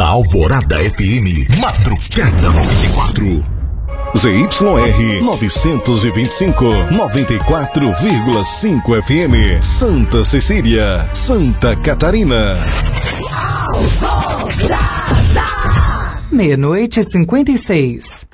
Alvorada FM, Madrugada 94. ZYR 925, 94,5 FM, Santa Cecília, Santa Catarina. Meia-noite e 56.